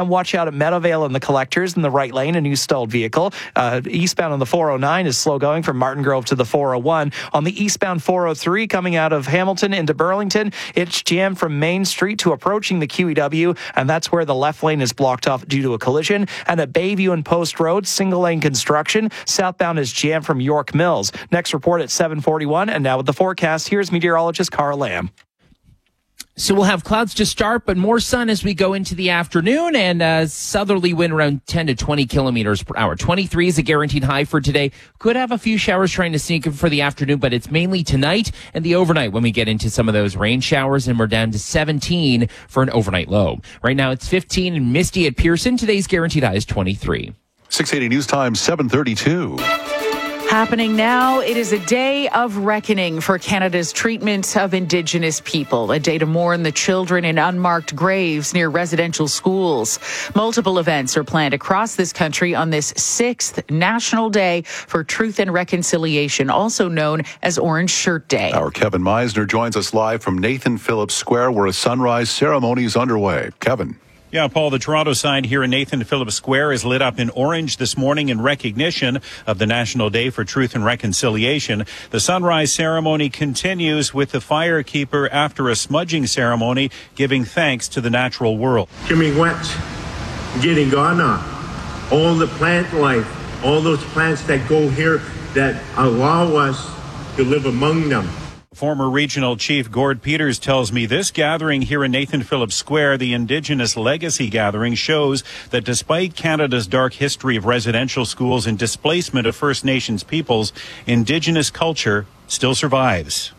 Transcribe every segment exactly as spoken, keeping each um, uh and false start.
And watch out at Meadowvale and the Collectors in the right lane, a new stalled vehicle. Uh, eastbound on the four oh nine is slow going from Martin Grove to the four oh one. On the eastbound four oh three coming out of Hamilton into Burlington, it's jammed from Main Street to approaching the Q E W, and that's where the left lane is blocked off due to a collision. And at Bayview and Post Road, single lane construction. Southbound is jammed from York Mills. Next report at seven forty-one, and now with the forecast, here's meteorologist Carl Lamb. So we'll have clouds to start, but more sun as we go into the afternoon, and uh, southerly wind around ten to twenty kilometers per hour. twenty-three is a guaranteed high for today. Could have a few showers trying to sneak in for the afternoon, but it's mainly tonight and the overnight when we get into some of those rain showers, and we're down to seventeen for an overnight low. Right now it's fifteen and misty at Pearson. Today's guaranteed high is twenty-three. six eighty News Time, seven thirty-two. Happening now, it is a day of reckoning for Canada's treatment of Indigenous people, a day to mourn the children in unmarked graves near residential schools. Multiple events are planned across this country on this sixth National Day for Truth and Reconciliation, also known as Orange Shirt Day. Our Kevin Meisner joins us live from Nathan Phillips Square, where a sunrise ceremony is underway. Kevin. Yeah, Paul, the Toronto sign here in Nathan Phillips Square is lit up in orange this morning in recognition of the National Day for Truth and Reconciliation. The sunrise ceremony continues with the firekeeper after a smudging ceremony giving thanks to the natural world. Getting Ghana, all the plant life, all those plants that go here that allow us to live among them. Former Regional Chief Gord Peters tells me this gathering here in Nathan Phillips Square, the Indigenous Legacy Gathering, shows that despite Canada's dark history of residential schools and displacement of First Nations peoples, Indigenous culture still survives.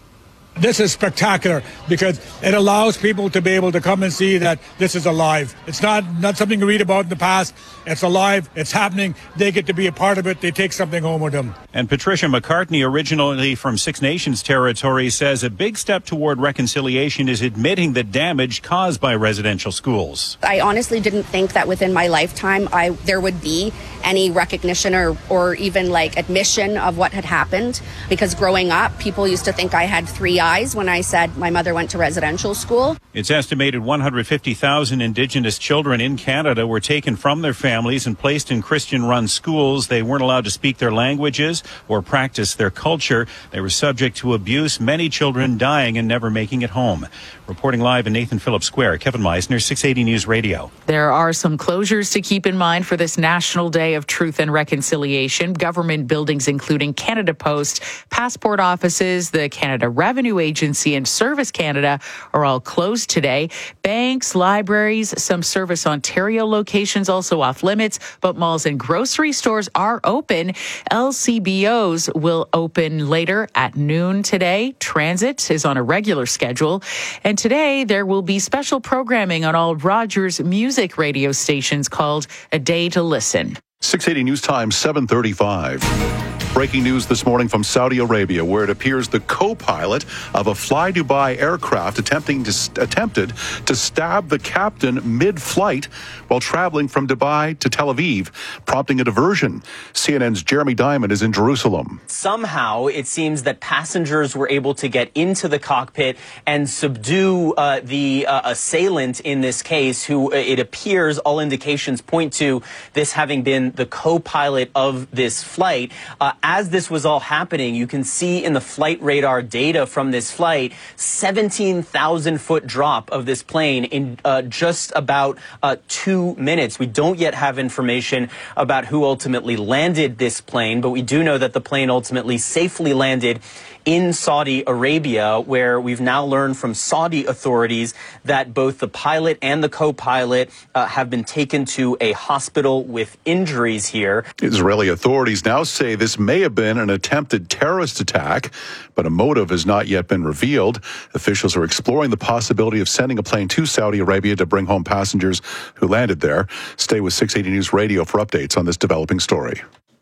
This is spectacular because it allows people to be able to come and see that this is alive. It's not, not something you read about in the past. It's alive. It's happening. They get to be a part of it. They take something home with them. And Patricia McCartney, originally from Six Nations territory, says a big step toward reconciliation is admitting the damage caused by residential schools. I honestly didn't think that within my lifetime I there would be any recognition or, or even like admission of what had happened, because growing up, people used to think I had three eyes when I said my mother went to residential school. It's estimated one hundred fifty thousand Indigenous children in Canada were taken from their families and placed in Christian-run schools. They weren't allowed to speak their languages or practice their culture. They were subject to abuse, many children dying and never making it home. Reporting live in Nathan Phillips Square, Kevin Meisner, six eighty News Radio. There are some closures to keep in mind for this National Day of Truth and Reconciliation. Government buildings including Canada Post, passport offices, the Canada Revenue Agency, and Service Canada are all closed today. Banks, libraries, some Service Ontario locations also off limits, but malls and grocery stores are open. L C B Os will open later at noon today. Transit is on a regular schedule. And today there will be special programming on all Rogers music radio stations called A Day to Listen. six eighty News Time, seven thirty-five. Breaking news this morning from Saudi Arabia, where it appears the co-pilot of a Fly Dubai aircraft attempting to, attempted to stab the captain mid-flight while traveling from Dubai to Tel Aviv, prompting a diversion. C N N's Jeremy Diamond is in Jerusalem. Somehow, it seems that passengers were able to get into the cockpit and subdue uh, the uh, assailant in this case, who uh, it appears all indications point to this having been the co-pilot of this flight. Uh, As this was all happening, you can see in the flight radar data from this flight, seventeen thousand foot drop of this plane in uh, just about uh, two minutes. We don't yet have information about who ultimately landed this plane, but we do know that the plane ultimately safely landed in Saudi Arabia, where we've now learned from Saudi authorities that both the pilot and the co-pilot uh, have been taken to a hospital with injuries here. Israeli authorities now say this may have been an attempted terrorist attack, but a motive has not yet been revealed. Officials are exploring the possibility of sending a plane to Saudi Arabia to bring home passengers who landed there. Stay with six eighty News Radio for updates on this developing story.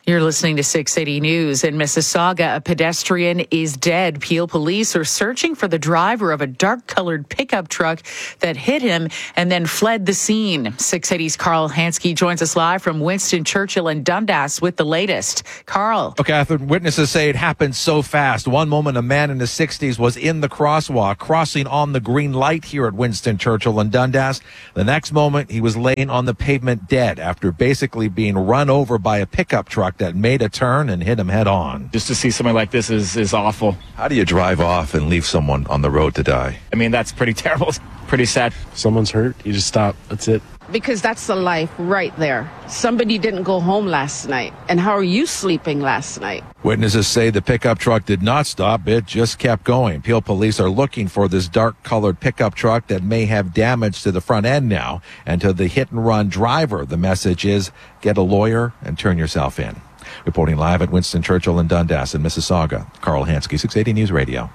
You're listening to six eighty News. In Mississauga, a pedestrian is dead. Peel police are searching for the driver of a dark-colored pickup truck that hit him and then fled the scene. six eighty's Carl Hansky joins us live from Winston Churchill and Dundas with the latest. Carl. Okay, Catherine, witnesses say it happened so fast. One moment, a man in his sixties was in the crosswalk, crossing on the green light here at Winston Churchill and Dundas. The next moment, he was laying on the pavement dead after basically being run over by a pickup truck that made a turn and hit him head on. Just to see something like this is, is awful. How do you drive off and leave someone on the road to die? I mean, that's pretty terrible. Pretty sad. Someone's hurt, you just stop. That's it. Because that's the life right there. Somebody didn't go home last night. And how are you sleeping last night? Witnesses say the pickup truck did not stop. It just kept going. Peel police are looking for this dark-colored pickup truck that may have damage to the front end now. And to the hit-and-run driver, the message is get a lawyer and turn yourself in. Reporting live at Winston Churchill and Dundas in Mississauga, Carl Hansky, six eighty News Radio.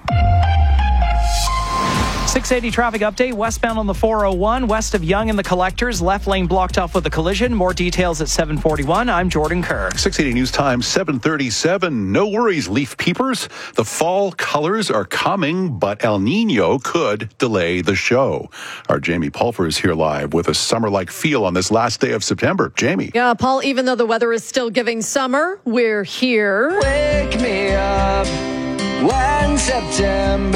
six eighty traffic update. Westbound on the four oh one, west of Yonge and the Collectors. Left lane blocked off with a collision. More details at seven forty-one. I'm Jordan Kerr. six eighty News Time, seven thirty-seven. No worries, leaf peepers. The fall colors are coming, but El Nino could delay the show. Our Jamie Pulfer is here live with a summer-like feel on this last day of September. Jamie. Yeah, Paul, even though the weather is still giving summer, we're here. Wake me up when September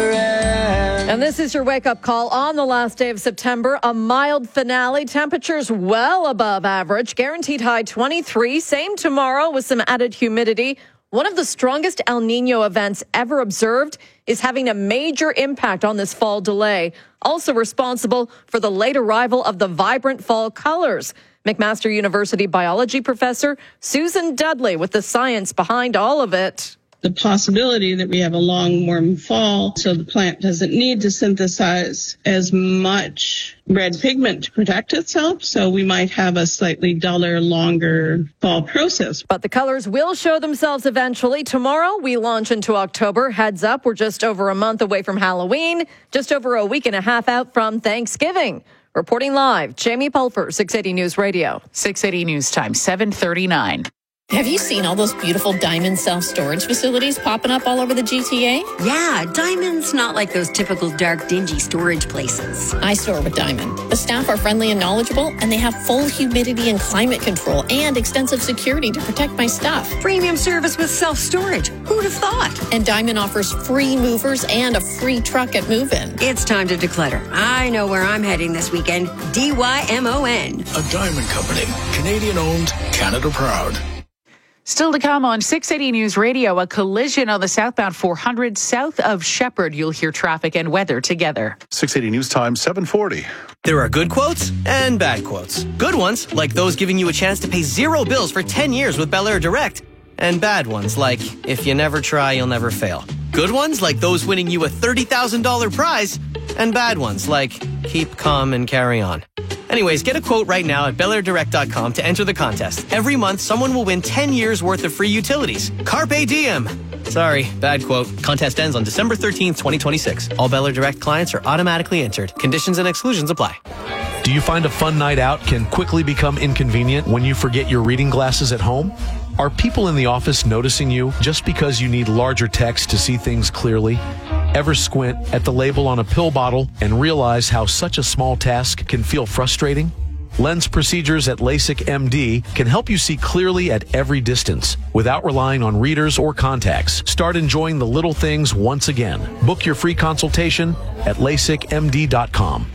ends. And this is your wake-up call on the last day of September. A mild finale. Temperatures well above average. Guaranteed high twenty-three. Same tomorrow with some added humidity. One of the strongest El Nino events ever observed is having a major impact on this fall delay. Also responsible for the late arrival of the vibrant fall colors. McMaster University biology professor Susan Dudley with the science behind all of it. The possibility that we have a long, warm fall, so the plant doesn't need to synthesize as much red pigment to protect itself, so we might have a slightly duller, longer fall process. But the colors will show themselves eventually. Tomorrow, we launch into October. Heads up, we're just over a month away from Halloween, just over a week and a half out from Thanksgiving. Reporting live, Jamie Pulfer, six eighty News Radio. six eighty News Time, seven thirty-nine. Have you seen all those beautiful Diamond self-storage facilities popping up all over the G T A? Yeah, Diamond's not like those typical dark, dingy storage places. I store with Diamond. The staff are friendly and knowledgeable, and they have full humidity and climate control and extensive security to protect my stuff. Premium service with self-storage. Who'd have thought? And Diamond offers free movers and a free truck at move-in. It's time to declutter. I know where I'm heading this weekend. D Y M O N. A Diamond Company. Canadian-owned, Canada proud. Still to come on six eighty News Radio, a collision on the southbound four hundred south of Shepherd. You'll hear traffic and weather together. six eighty News Time, seven forty. There are good quotes and bad quotes. Good ones, like those giving you a chance to pay zero bills for ten years with Bel Air Direct. And bad ones, like, if you never try, you'll never fail. Good ones, like those winning you a thirty thousand dollars prize. And bad ones, like, keep calm and carry on. Anyways, get a quote right now at Bel Air Direct dot com to enter the contest. Every month, someone will win ten years worth of free utilities. Carpe diem. Sorry, bad quote. Contest ends on December thirteenth, twenty twenty-six. All Bel Air Direct clients are automatically entered. Conditions and exclusions apply. Do you find a fun night out can quickly become inconvenient when you forget your reading glasses at home? Are people in the office noticing you just because you need larger text to see things clearly? Ever squint at the label on a pill bottle and realize how such a small task can feel frustrating? Lens procedures at LASIK M D can help you see clearly at every distance without relying on readers or contacts. Start enjoying the little things once again. Book your free consultation at LASIK M D dot com.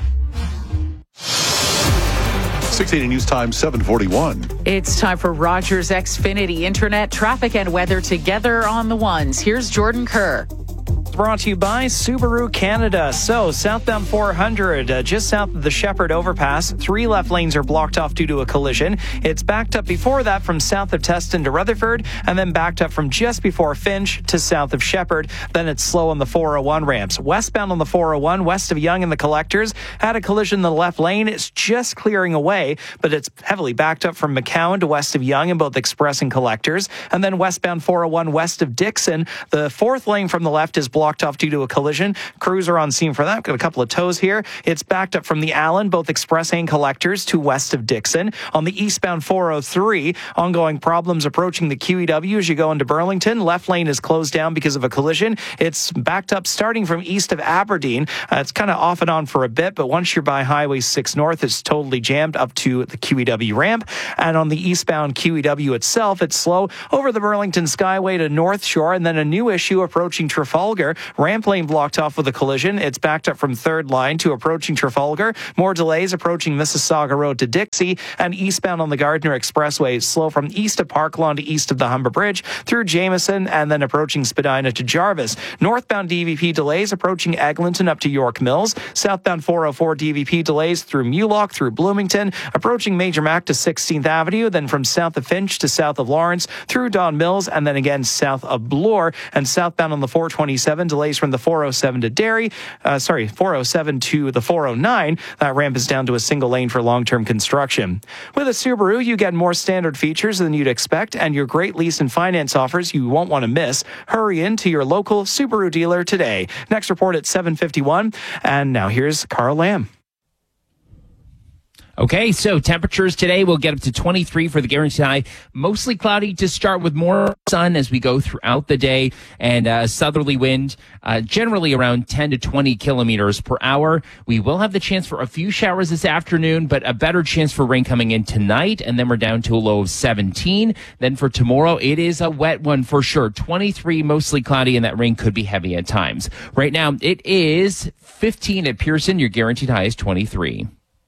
six eighty News Time, seven forty-one. It's time for Rogers Xfinity Internet, traffic and weather together on the ones. Here's Jordan Kerr. Brought to you by Subaru Canada. So, southbound four hundred, uh, just south of the Shepherd overpass, three left lanes are blocked off due to a collision. It's backed up before that from south of Teston to Rutherford, and then backed up from just before Finch to south of Shepherd. Then it's slow on the four oh one ramps. Westbound on the four oh one, west of Yonge and the Collectors, had a collision in the left lane. It's just clearing away, but it's heavily backed up from McCowan to west of Yonge in both Express and Collectors. And then westbound four oh one west of Dixon, the fourth lane from the left is blocked blocked off due to a collision. Crews are on scene for that. Got a couple of tows here. It's backed up from the Allen, both express and collectors, to west of Dixon. On the eastbound four oh three, ongoing problems approaching the Q E W as you go into Burlington. Left lane is closed down because of a collision. It's backed up starting from east of Aberdeen. Uh, it's kind of off and on for a bit, but once you're by Highway six North, it's totally jammed up to the Q E W ramp. And on the eastbound Q E W itself, it's slow over the Burlington Skyway to North Shore, and then a new issue approaching Trafalgar. Ramp lane blocked off with a collision. It's backed up from third line to approaching Trafalgar. More delays approaching Mississauga Road to Dixie, and eastbound on the Gardiner Expressway is slow from east of Park Lawn to east of the Humber Bridge through Jameson, and then approaching Spadina to Jarvis. Northbound D V P delays approaching Eglinton up to York Mills. Southbound four oh four D V P delays through Mulock through Bloomington, approaching Major Mac to sixteenth Avenue, then from south of Finch to south of Lawrence through Don Mills, and then again south of Bloor. And southbound on the four twenty-seven, delays from the four oh seven to Derry, uh, sorry, four oh seven to the four oh nine. That ramp is down to a single lane for long-term construction. With a Subaru, you get more standard features than you'd expect, and your great lease and finance offers you won't want to miss. Hurry in to your local Subaru dealer today. Next report at seven fifty-one, and now here's Carl Lamb. Okay, so temperatures today will get up to twenty-three for the guaranteed high. Mostly cloudy to start with more sun as we go throughout the day, and a uh, southerly wind uh, generally around ten to twenty kilometers per hour. We will have the chance for a few showers this afternoon, but a better chance for rain coming in tonight, and then we're down to a low of seventeen. Then for tomorrow, it is a wet one for sure. twenty-three, mostly cloudy, and that rain could be heavy at times. Right now, it is fifteen at Pearson. Your guaranteed high is twenty-three.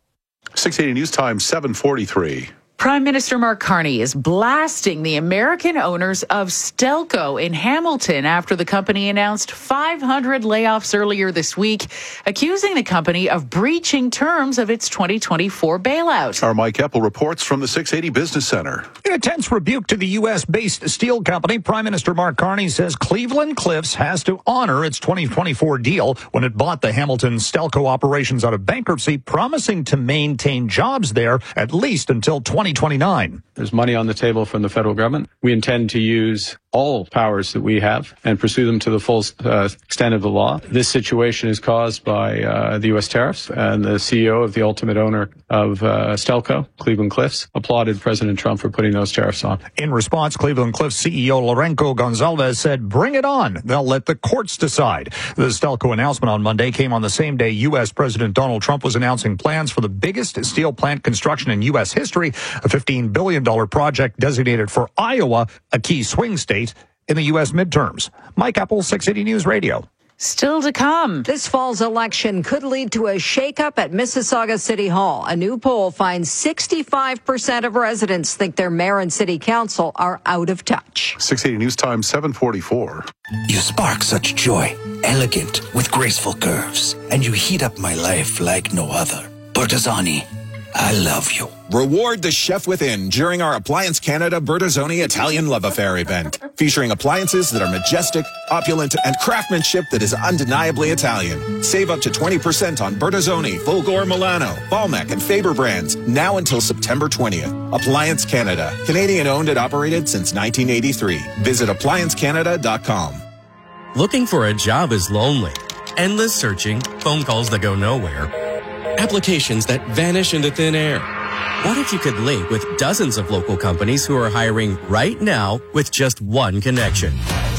six eighty News Time, seven forty-three. Prime Minister Mark Carney is blasting the American owners of Stelco in Hamilton after the company announced five hundred layoffs earlier this week, accusing the company of breaching terms of its twenty twenty-four bailout. Our Mike Eppel reports from the six eighty Business Center. In a tense rebuke to the U S-based steel company, Prime Minister Mark Carney says Cleveland Cliffs has to honor its twenty twenty-four deal when it bought the Hamilton Stelco operations out of bankruptcy, promising to maintain jobs there at least until twenty twenty-nine. There's money on the table from the federal government. We intend to use all powers that we have and pursue them to the full uh, extent of the law. This situation is caused by uh, the U S tariffs, and the C E O of the ultimate owner of uh, Stelco, Cleveland Cliffs, applauded President Trump for putting those tariffs on. In response, Cleveland Cliffs C E O Lourenco Gonzalez said, "Bring it on. They'll let the courts decide." The Stelco announcement on Monday came on the same day U S President Donald Trump was announcing plans for the biggest steel plant construction in U S history, a fifteen billion dollars project designated for Iowa, a key swing state in the U S midterms. Mike Eppel, six eighty News Radio. Still to come. This fall's election could lead to a shakeup at Mississauga City Hall. A new poll finds sixty-five percent of residents think their mayor and city council are out of touch. six eighty News Time, seven forty-four. You spark such joy, elegant with graceful curves, and you heat up my life like no other. Bertazzoni, I love you. Reward the chef within during our Appliance Canada Bertazzoni Italian Love Affair event, featuring appliances that are majestic, opulent, and craftsmanship that is undeniably Italian. Save up to twenty percent on Bertazzoni, Fulgor Milano, Balmec, and Faber brands, now until September twentieth. Appliance Canada, Canadian owned and operated since nineteen eighty-three. Visit appliance canada dot com. Looking for a job is lonely. Endless searching, phone calls that go nowhere, applications that vanish into thin air. What if you could link with dozens of local companies who are hiring right now with just one connection?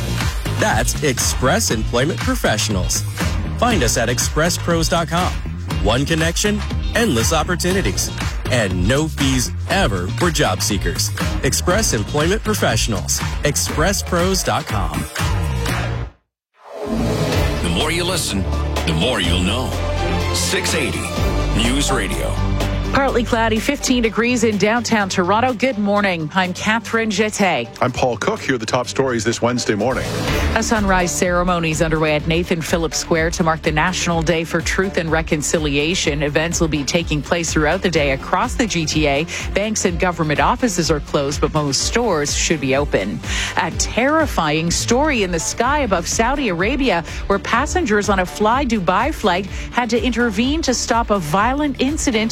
That's Express Employment Professionals. Find us at express pros dot com. One connection, endless opportunities, and no fees ever for job seekers. Express Employment Professionals. express pros dot com. The more you listen, the more you'll know. six eighty News Radio. Partly cloudy, fifteen degrees in downtown Toronto. Good morning. I'm Catherine Jeté. I'm Paul Cook. Here are the top stories this Wednesday morning. A sunrise ceremony is underway at Nathan Phillips Square to mark the National Day for Truth and Reconciliation. Events will be taking place throughout the day across the G T A. Banks and government offices are closed, but most stores should be open. A terrifying story in the sky above Saudi Arabia, where passengers on a Fly Dubai flight had to intervene to stop a violent incident in the cockpit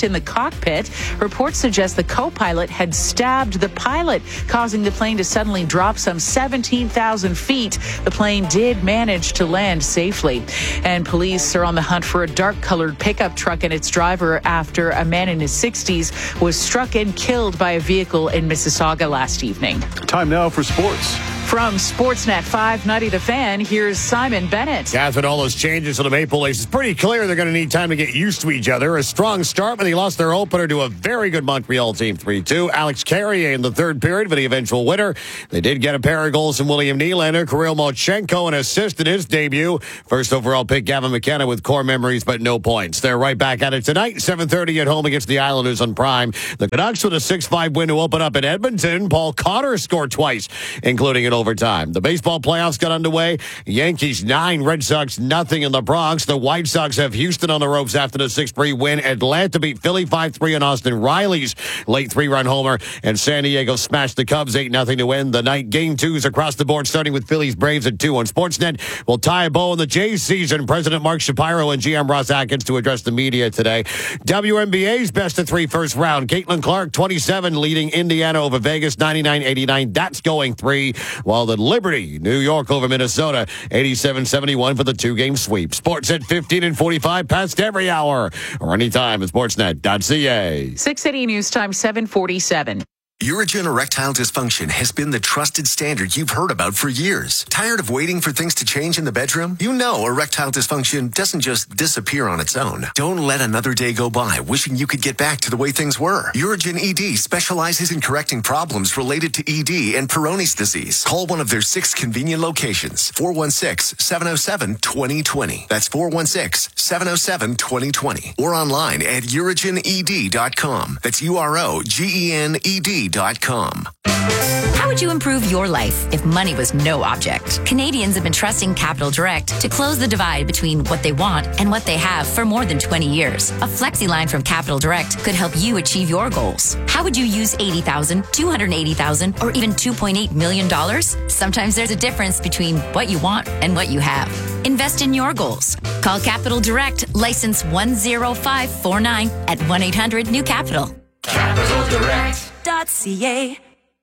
cockpit. Reports suggest the co-pilot had stabbed the pilot, causing the plane to suddenly drop some seventeen thousand feet. The plane did manage to land safely. And police are on the hunt for a dark-colored pickup truck and its driver after a man in his sixties was struck and killed by a vehicle in Mississauga last evening. Time now for sports. From Sportsnet five ninety The Fan, here's Simon Bennett. Yeah, with all those changes to the Maple Leafs, it's pretty clear they're going to need time to get used to each other. A strong start when they lost their opener to a very good Montreal team three two. Alex Carrier in the third period for the eventual winner. They did get a pair of goals from William Nylander. Kirill Mochenko an assist in his debut. First overall pick, Gavin McKenna with core memories, but no points. They're right back at it tonight, seven thirty at home against the Islanders on Prime. The Canucks with a six five win to open up in Edmonton. Paul Cotter scored twice, including an overtime. The baseball playoffs got underway. Yankees nine, Red Sox nothing in the Bronx. The White Sox have Houston on the ropes after the six three win. Atlanta beat Philly five three on Austin Riley's late three-run homer. And San Diego smashed the Cubs eight nothing to win the night. Game twos across the board, starting with Phillies Braves at two on Sportsnet. We'll tie a bow on the Jays season. President Mark Shapiro and G M Ross Atkins to address the media today. W N B A's best of three first round. Caitlin Clark, twenty-seven, leading Indiana over Vegas, ninety-nine eighty-nine. That's going three. While the Liberty, New York over Minnesota, eighty-seven seventy-one for the two-game sweep. Sports at fifteen and forty-five past every hour or anytime at sportsnet dot c a. six eighty News Time, seven forty-seven. Urigen erectile dysfunction has been the trusted standard you've heard about for years. Tired of waiting for things to change in the bedroom? You know erectile dysfunction doesn't just disappear on its own. Don't let another day go by wishing you could get back to the way things were. Urigen E D specializes in correcting problems related to E D and Peyronie's disease. Call one of their six convenient locations. four one six, seven oh seven, two oh two oh. That's four one six, seven oh seven, two oh two oh. Or online at urigen e d dot com. That's U R O G E N E D dot com. How would you improve your life if money was no object? Canadians have been trusting Capital Direct to close the divide between what they want and what they have for more than twenty years. A flexi line from Capital Direct could help you achieve your goals. How would you use eighty thousand dollars, two hundred eighty thousand dollars, or even two point eight million dollars? Sometimes there's a difference between what you want and what you have. Invest in your goals. Call Capital Direct, license one zero five four nine at one eight hundred new capital. Capital Direct. .ca.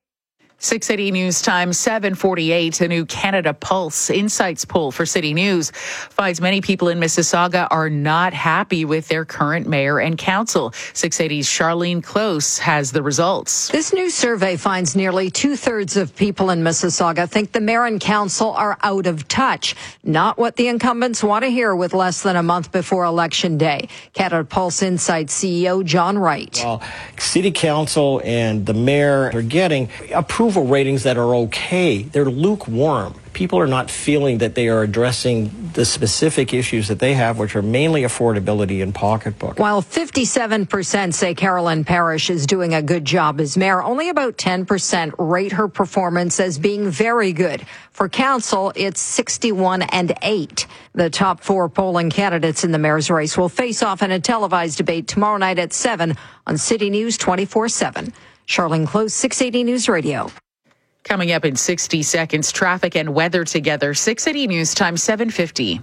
six eighty News Time, seven forty-eight. A new Canada Pulse Insights poll for City News finds many people in Mississauga are not happy with their current mayor and council. six eighty's Charlene Close has the results. This new survey finds nearly two-thirds of people in Mississauga think the mayor and council are out of touch. Not what the incumbents want to hear with less than a month before Election Day. Canada Pulse Insights C E O John Wright. Well, City Council and the mayor are getting approval ratings that are okay. They're lukewarm. People are not feeling that they are addressing the specific issues that they have, which are mainly affordability and pocketbook. While fifty-seven percent say Carolyn Parrish is doing a good job as mayor, only about ten percent rate her performance as being very good. For council, it's sixty-one and eight. The top four polling candidates in the mayor's race will face off in a televised debate tomorrow night at seven on City News twenty-four seven. Charlene Close, six eighty News Radio. Coming up in sixty seconds, traffic and weather together. six eighty News Time, seven fifty.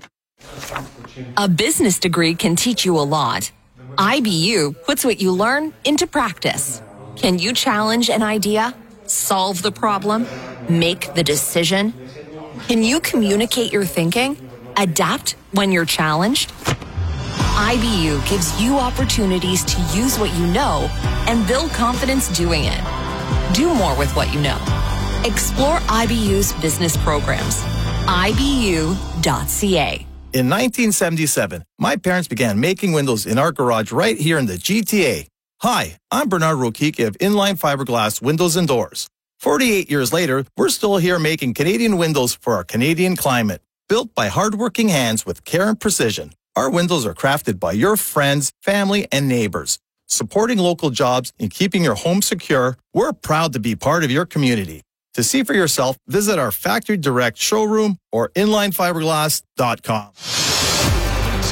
A business degree can teach you a lot. I B U puts what you learn into practice. Can you challenge an idea, solve the problem, make the decision? Can you communicate your thinking, adapt when you're challenged? I B U gives you opportunities to use what you know and build confidence doing it. Do more with what you know. Explore I B U's business programs. I B U dot C A. In nineteen seventy-seven, my parents began making windows in our garage right here in the G T A. Hi, I'm Bernard Rokiki of Inline Fiberglass Windows and Doors. forty-eight years later, we're still here making Canadian windows for our Canadian climate. Built by hardworking hands with care and precision, our windows are crafted by your friends, family, and neighbors. Supporting local jobs and keeping your home secure, we're proud to be part of your community. To see for yourself, visit our Factory Direct showroom or inline fiberglass dot com.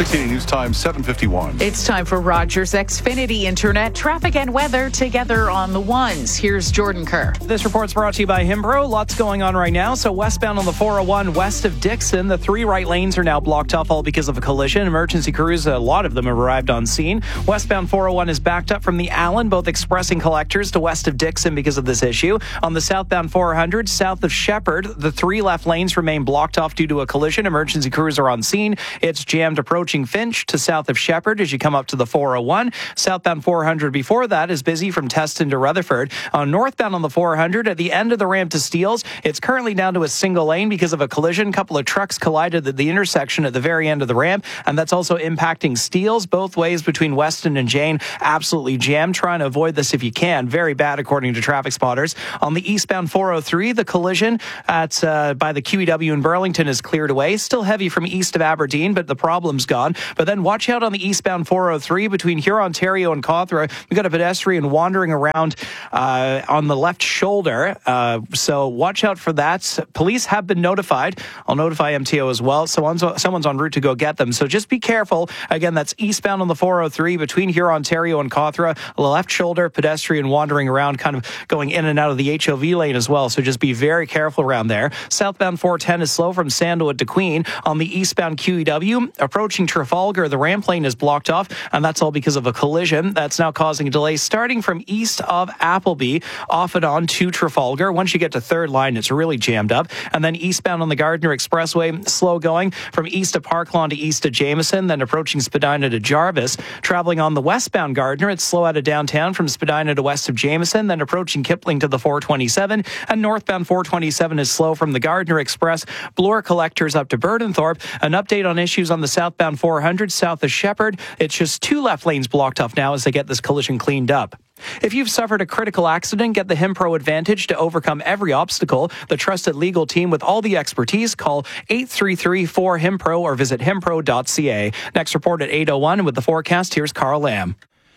six eighty News Time, seven fifty-one. It's time for Rogers Xfinity Internet. Traffic and weather together on the ones. Here's Jordan Kerr. This report's brought to you by Himbro. Lots going on right now. So westbound on the four oh one west of Dixon, the three right lanes are now blocked off, all because of a collision. Emergency crews, a lot of them have arrived on scene. Westbound four oh one is backed up from the Allen, both expressing collectors to west of Dixon because of this issue. On the southbound four hundred, south of Shepherd, the three left lanes remain blocked off due to a collision. Emergency crews are on scene. It's jammed approaching Finch to south of Shepherd as you come up to the four oh one. Southbound four hundred before that is busy from Teston to Rutherford. On northbound on the four hundred, at the end of the ramp to Steeles, it's currently down to a single lane because of a collision. A couple of trucks collided at the intersection at the very end of the ramp, and that's also impacting Steeles. Both ways between Weston and Jane absolutely jammed. Trying to avoid this if you can. Very bad according to traffic spotters. On the eastbound four oh three, the collision at uh, by the Q E W in Burlington is cleared away. Still heavy from east of Aberdeen, but the problem's gone. But then watch out on the eastbound four oh three between Hurontario and Cawthra. We've got a pedestrian wandering around uh, on the left shoulder. Uh, so watch out for that. Police have been notified. I'll notify M T O as well. So someone's en route to go get them. So just be careful. Again, that's eastbound on the four oh three between Hurontario and Cawthra. The left shoulder, pedestrian wandering around, kind of going in and out of the H O V lane as well. So just be very careful around there. Southbound four ten is slow from Sandalwood to Queen. On the eastbound Q E W, approaching Trafalgar, the ramp lane is blocked off, and that's all because of a collision. That's now causing a delay starting from east of Appleby, off and on to Trafalgar. Once you get to third line, it's really jammed up. And then eastbound on the Gardiner Expressway, slow going from east of Parklawn to east of Jameson, then approaching Spadina to Jarvis. Traveling on the westbound Gardiner, it's slow out of downtown from Spadina to west of Jameson, then approaching Kipling to the four twenty-seven. And northbound four twenty-seven is slow from the Gardiner Express, Bloor Collectors up to Burdenthorpe. An update on issues on the southbound four hundred south of Shepherd. It's just two left lanes blocked off now as they get this collision cleaned up. If you've suffered a critical accident, get the Himpro Advantage to overcome every obstacle. The trusted legal team with all the expertise. Call eight three three, four, Himpro or visit himpro dot c a. Next report at eight oh one with the forecast. Here's Carl Lamb.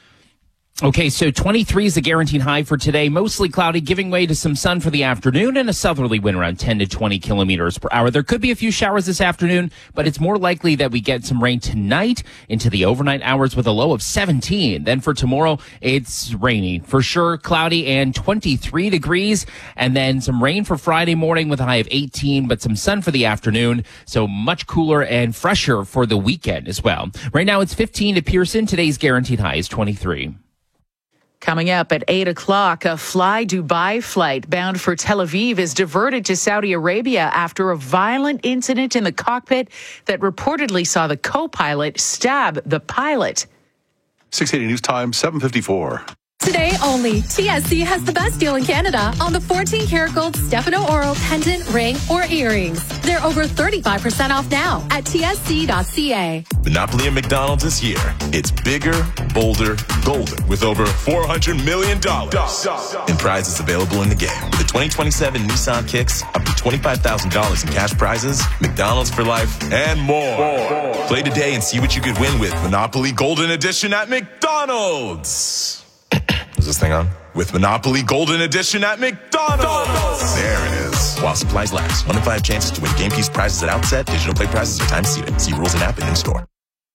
Okay, so twenty-three is the guaranteed high for today. Mostly cloudy, giving way to some sun for the afternoon and a southerly wind around ten to twenty kilometers per hour. There could be a few showers this afternoon, but it's more likely that we get some rain tonight into the overnight hours with a low of seventeen. Then for tomorrow, it's rainy. For sure, cloudy and twenty-three degrees. And then some rain for Friday morning with a high of eighteen, but some sun for the afternoon. So much cooler and fresher for the weekend as well. Right now, it's fifteen to Pearson. Today's guaranteed high is twenty-three. Coming up at eight o'clock, a Fly Dubai flight bound for Tel Aviv is diverted to Saudi Arabia after a violent incident in the cockpit that reportedly saw the co-pilot stab the pilot. six eighty News Time, seven fifty-four. Today only, T S C has the best deal in Canada on the fourteen karat gold Stefano Oro pendant, ring, or earrings. They're over thirty-five percent off now at T S C dot C A. Monopoly and McDonald's is here. It's bigger, bolder, golden with over four hundred million dollars in prizes available in the game. With the twenty twenty-seven Nissan Kicks, up to twenty-five thousand dollars in cash prizes, McDonald's for life, and more. more. Play today and see what you could win with Monopoly Golden Edition at McDonald's. Is this thing on? With Monopoly Golden Edition at McDonald's. There it is. While supplies last. One in five chances to win game piece prizes at outset. Digital play prizes are time seated. See rules and app and in store.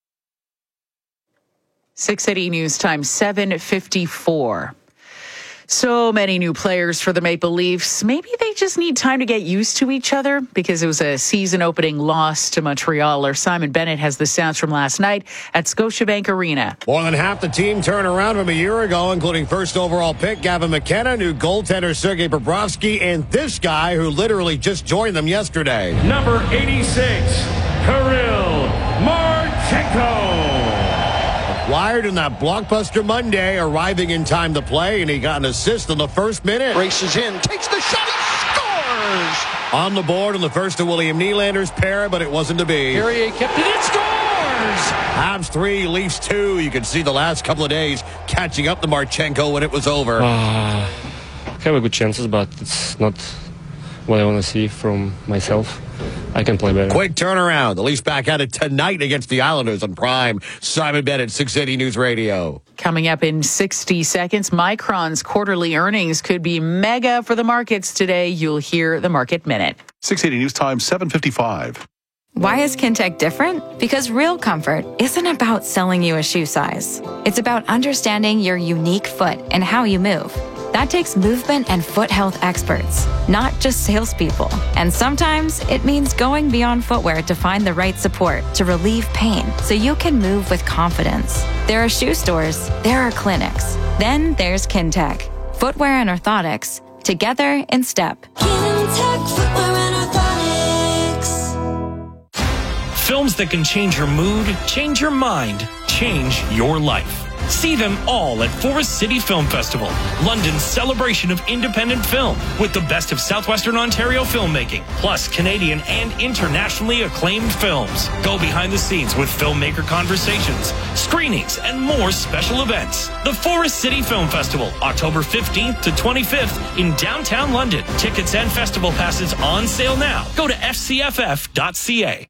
six eighty News Time, seven fifty-four. So many new players for the Maple Leafs. Maybe they just need time to get used to each other because it was a season-opening loss to Montreal. Or Simon Bennett has the sounds from last night at Scotiabank Arena. More than half the team turned around from a year ago, including first overall pick Gavin McKenna, new goaltender Sergei Bobrovsky, and this guy who literally just joined them yesterday. Number eighty-six, Kirill Marchenko. Wired in that blockbuster Monday, arriving in time to play, and he got an assist in the first minute. Races in, takes the shot, he scores! On the board on the first of William Nylander's pair, but it wasn't to be. Carrier kept it, it scores! Habs three, Leafs two. You could see the last couple of days catching up to Marchenko when it was over. Uh, have a good chances, but it's not what I want to see from myself. I can play better. Quick turnaround. The Leafs back at it tonight against the Islanders on Prime. Simon Bennett, six eighty News Radio. Coming up in sixty seconds, Micron's quarterly earnings could be mega for the markets today. You'll hear the Market Minute. six eighty News Time, seven fifty-five. Why is Kintec different? Because real comfort isn't about selling you a shoe size. It's about understanding your unique foot and how you move. That takes movement and foot health experts, not just salespeople. And sometimes it means going beyond footwear to find the right support to relieve pain so you can move with confidence. There are shoe stores, there are clinics. Then there's Kintec. Footwear and orthotics, together in step. Kintec Footwear and Orthotics. Films that can change your mood, change your mind, change your life. See them all at Forest City Film Festival, London's celebration of independent film, with the best of Southwestern Ontario filmmaking, plus Canadian and internationally acclaimed films. Go behind the scenes with filmmaker conversations, screenings, and more special events. The Forest City Film Festival, October fifteenth to twenty-fifth in downtown London. Tickets and festival passes on sale now. Go to f c f f dot c a.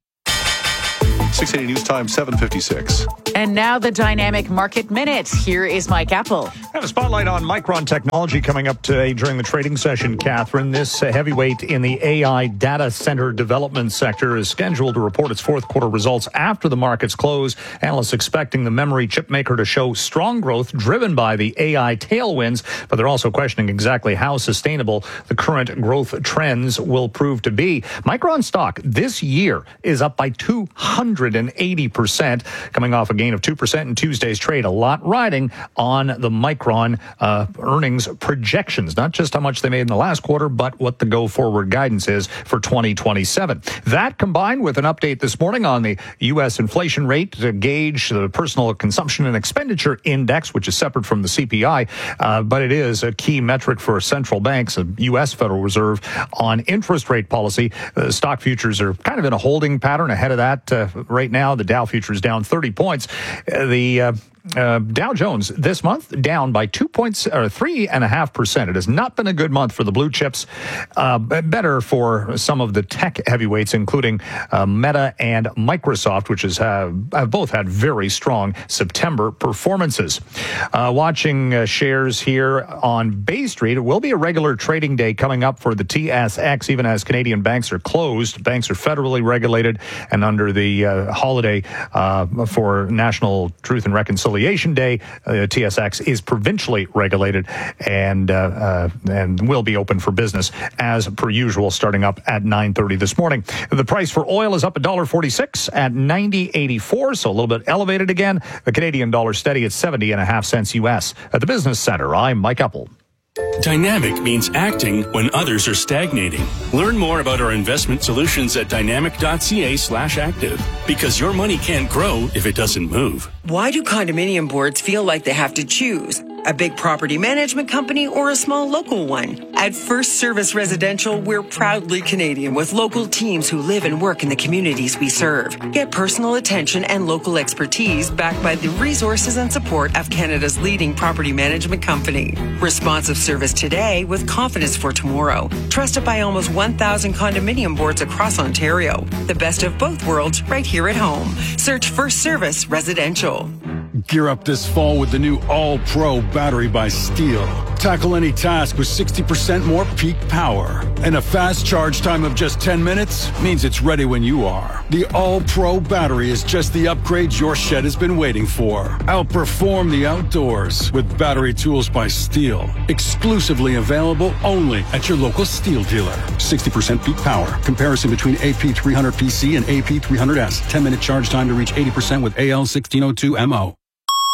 six eighty News Time, seven fifty-six. And now the Dynamic Market Minute. Here is Mike Apple. And a spotlight on Micron Technology coming up today during the trading session, Catherine. This uh, heavyweight in the A I data center development sector is scheduled to report its fourth quarter results after the markets close. Analysts expecting the memory chip maker to show strong growth driven by the A I tailwinds, but they're also questioning exactly how sustainable the current growth trends will prove to be. Micron stock this year is up by two hundred eighty percent, coming off a gain of two percent in Tuesday's trade. A lot riding on the Micron uh, earnings projections, not just how much they made in the last quarter, but what the go-forward guidance is for twenty twenty-seven. That combined with an update this morning on the U S inflation rate to gauge the personal consumption and expenditure index, which is separate from the C P I, uh, but it is a key metric for central banks, the U S Federal Reserve, on interest rate policy. Uh, stock futures are kind of in a holding pattern ahead of that. Uh, right now, the Dow futures down thirty points. Uh, the uh, Uh, Dow Jones this month down by two points or three and a half percent. It has not been a good month for the blue chips. Uh, better for some of the tech heavyweights, including uh, Meta and Microsoft, which has have, have both had very strong September performances. Uh, watching uh, shares here on Bay Street, it will be a regular trading day coming up for the T S X, even as Canadian banks are closed. Banks are federally regulated, and under the uh, holiday uh, for National Truth and Reconciliation Day, uh, T S X is provincially regulated and uh, uh, and will be open for business as per usual, starting up at nine thirty this morning. The price for oil is up one dollar forty-six at ninety eighty-four, so a little bit elevated again. The Canadian dollar steady at seventy and a half cents U S. At the Business Center, I'm Mike Apple. Dynamic means acting when others are stagnating. Learn more about our investment solutions at dynamic.ca slash active, because your money can't grow if it doesn't move. Why do condominium boards feel like they have to choose? A big property management company or a small local one? At First Service Residential, we're proudly Canadian with local teams who live and work in the communities we serve. Get personal attention and local expertise backed by the resources and support of Canada's leading property management company. Responsive service today with confidence for tomorrow. Trusted by almost one thousand condominium boards across Ontario. The best of both worlds right here at home. Search First Service Residential. Gear up this fall with the new All-Pro battery by Steel. Tackle any task with sixty percent more peak power. And a fast charge time of just ten minutes means it's ready when you are. The All-Pro battery is just the upgrade your shed has been waiting for. Outperform the outdoors with battery tools by Steel. Exclusively available only at your local Steel dealer. sixty percent peak power. Comparison between A P three hundred P C and A P three hundred S. ten minute charge time to reach eighty percent with A L sixteen oh two M O.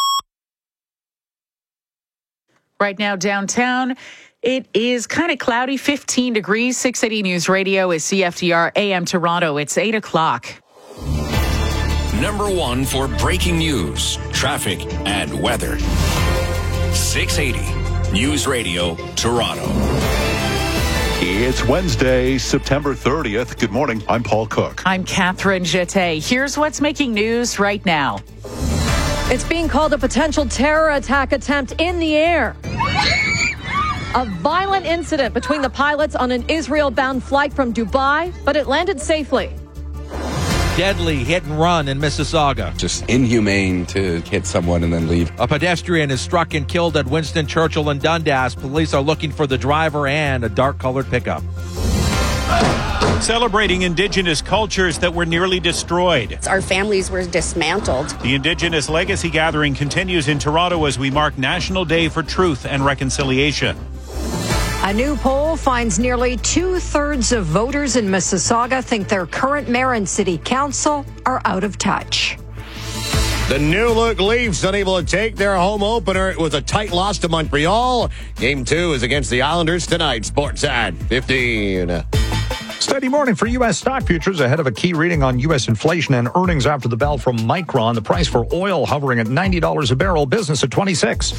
Right now downtown, it is kind of cloudy, fifteen degrees. six eighty News Radio is C F D R A M Toronto. It's eight o'clock. Number one for breaking news, traffic, and weather. six eighty News Radio Toronto. It's Wednesday, September thirtieth. Good morning. I'm Paul Cook. I'm Catherine Jeté. Here's what's making news right now. It's being called a potential terror attack attempt in the air. A violent incident between the pilots on an Israel-bound flight from Dubai, but it landed safely. Deadly hit and run in Mississauga. Just inhumane to hit someone and then leave. A pedestrian is struck and killed at Winston Churchill in Dundas. Police are looking for the driver and a dark-colored pickup. Celebrating indigenous cultures that were nearly destroyed. Our families were dismantled. The Indigenous Legacy Gathering continues in Toronto as we mark National Day for Truth and Reconciliation. A new poll finds nearly two-thirds of voters in Mississauga think their current mayor and city council are out of touch. The new-look Leafs unable to take their home opener with a tight loss to Montreal. Game two is against the Islanders tonight. Sportsnet fifteen. Steady morning for U S stock futures ahead of a key reading on U S inflation and earnings after the bell from Micron. The price for oil hovering at ninety dollars a barrel, business at twenty-six.